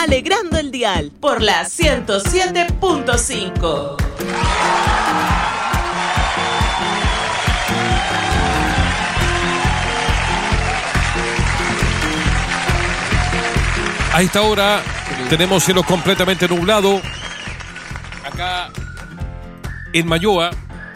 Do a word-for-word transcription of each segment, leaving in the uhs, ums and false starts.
alegrando el dial por la ciento siete punto cinco. A esta hora tenemos cielo completamente nublado acá en Mayoa.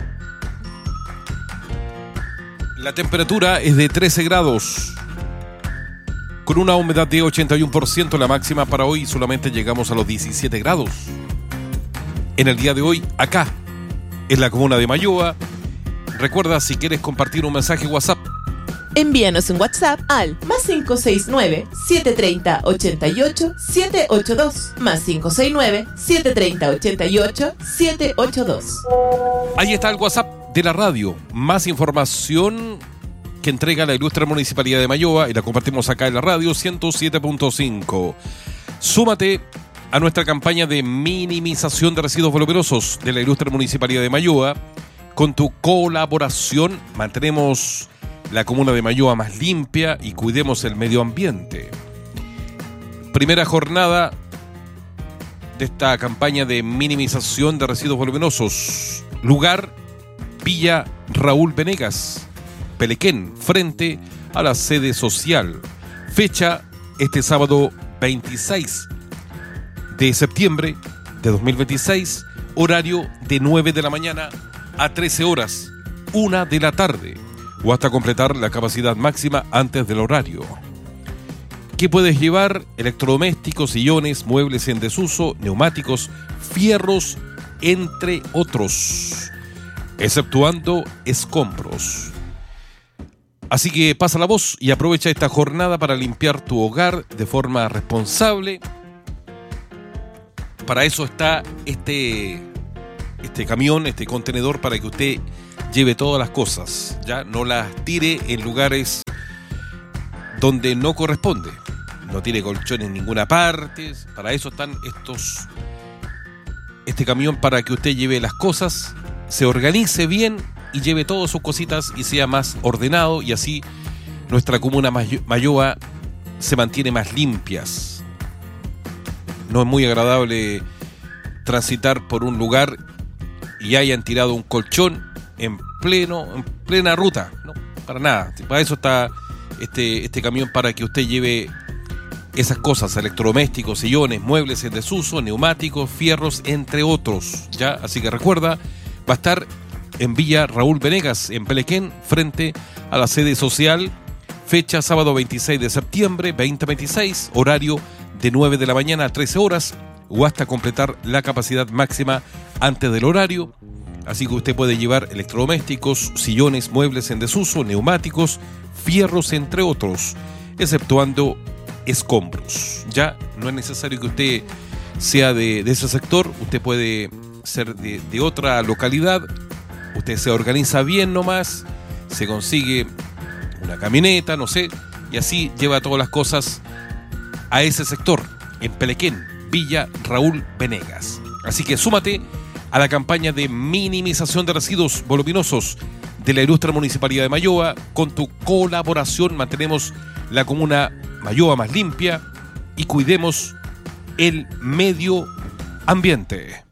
La temperatura es de trece grados con una humedad de ochenta y uno por ciento. La máxima para hoy solamente llegamos a los diecisiete grados. En el día de hoy, acá en la comuna de Mayoa. Recuerda, si quieres compartir un mensaje WhatsApp, envíanos un WhatsApp al más cinco seis nueve, siete tres cero, ocho ocho, siete ocho dos, más cinco seis nueve, siete tres cero, ocho ocho, siete ocho dos. Ahí está el WhatsApp de la radio. Más información que entrega la ilustre Municipalidad de Mayoa y la compartimos acá en la radio ciento siete punto cinco. Súmate a nuestra campaña de minimización de residuos voluminosos de la ilustre Municipalidad de Mayoa. Con tu colaboración mantenemos la comuna de Mayoa más limpia y cuidemos el medio ambiente. Primera jornada de esta campaña de minimización de residuos voluminosos. Lugar, Villa Raúl Venegas, Pelequén, frente a la sede social. Fecha, este sábado veintiséis de septiembre de dos mil veintiséis. Horario de nueve de la mañana a trece horas, una de la tarde, o hasta completar la capacidad máxima antes del horario. ¿Qué puedes llevar? Electrodomésticos, sillones, muebles en desuso, neumáticos, fierros, entre otros, exceptuando escombros. Así que pasa la voz y aprovecha esta jornada para limpiar tu hogar de forma responsable. Para eso está este, este camión, este contenedor, para que usted lleve todas las cosas, ya no las tire en lugares donde no corresponde. No tiene colchón en ninguna parte. Para eso están estos este camión, para que usted lleve las cosas, se organice bien y lleve todas sus cositas y sea más ordenado, y así nuestra comuna Mayoa se mantiene más limpias. No es muy agradable transitar por un lugar y hayan tirado un colchón en pleno, en plena ruta. No, para nada. Para eso está este, este camión, para que usted lleve esas cosas, electrodomésticos, sillones, muebles en desuso, neumáticos, fierros, entre otros. Ya, así que recuerda, va a estar en Villa Raúl Venegas, en Pelequén, frente a la sede social. Fecha sábado veintiséis de septiembre veinte veintiséis, horario de nueve de la mañana a trece horas, o hasta completar la capacidad máxima antes del horario. Así que usted puede llevar electrodomésticos, sillones, muebles en desuso, neumáticos, fierros, entre otros, exceptuando escombros. Ya no es necesario que usted sea de, de ese sector, usted puede ser de, de otra localidad. Usted se organiza bien nomás, se consigue una camioneta, no sé, y así lleva todas las cosas a ese sector, en Pelequén, Villa Raúl Venegas. Así que súmate a la campaña de minimización de residuos voluminosos de la ilustre Municipalidad de Mayoa. Con tu colaboración mantenemos la comuna Mayoa más limpia y cuidemos el medio ambiente.